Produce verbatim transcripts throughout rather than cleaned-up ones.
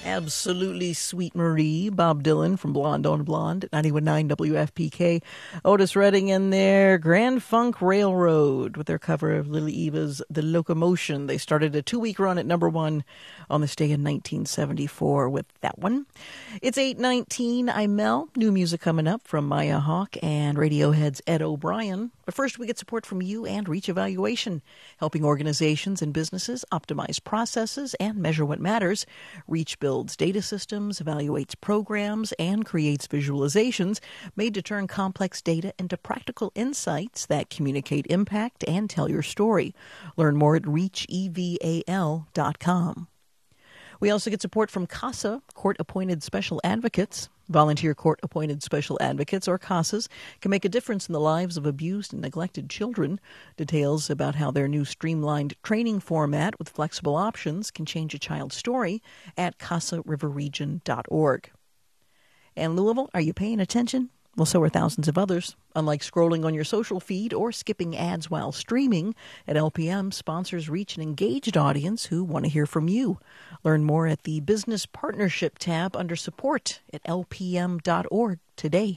Absolutely Sweet Marie, Bob Dylan from Blonde on Blonde at ninety-one point nine W F P K. Otis Redding in there, Grand Funk Railroad with their cover of Lily Eva's The Locomotion. They started a two-week run at number one on this day in nineteen seventy-four with that one. It's eight nineteen. I'm Mel. New music coming up from Maya Hawke and Radiohead's Ed O'Brien. But first, we get support from you and Reach Evaluation, helping organizations and businesses optimize processes and measure what matters. Reach builds data systems, evaluates programs, and creates visualizations made to turn complex data into practical insights that communicate impact and tell your story. Learn more at reach eval dot com. We also get support from CASA, Court-Appointed Special Advocates. Volunteer court-appointed special advocates, or CASAs, can make a difference in the lives of abused and neglected children. Details about how their new streamlined training format with flexible options can change a child's story at casa river region dot org. And Louisville, are you paying attention? Well, so are thousands of others. Unlike scrolling on your social feed or skipping ads while streaming, at L P M, sponsors reach an engaged audience who want to hear from you. Learn more at the Business Partnership tab under Support at L P M dot org today.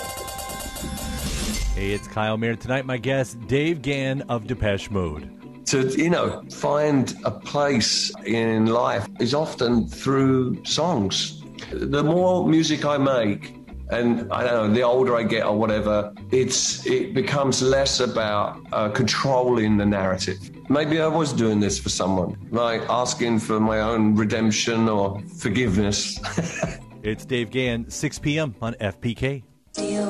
Hey, it's Kyle Mayer. Tonight, my guest, Dave Gann of Depeche Mode. To, you know, find a place in life is often through songs. The more music I make, and I don't know, the older I get or whatever, it's it becomes less about uh, controlling the narrative. Maybe I was doing this for someone, like asking for my own redemption or forgiveness. It's Dave Gann, six p.m. on F P K.